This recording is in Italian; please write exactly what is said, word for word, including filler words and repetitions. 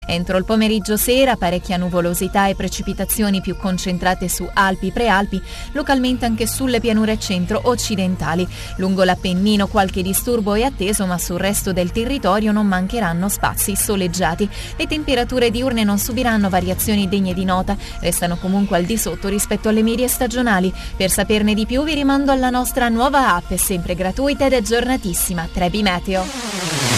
Entro il pomeriggio sera parecchia nuvolosità e precipitazioni più concentrate su Alpi, Prealpi, localmente anche sulle pianure centro-occidentali. Lungo l'Appennino qualche disturbo è atteso, ma sul resto del territorio non mancheranno spazi soleggiati. Le temperature diurne non subiranno variazioni degne di nota, restano comunque al di sotto rispetto alle medie stagionali. Per saperne di più vi rimando alla nostra nuova app, sempre gratuita ed aggiornatissima, Trebi Meteo.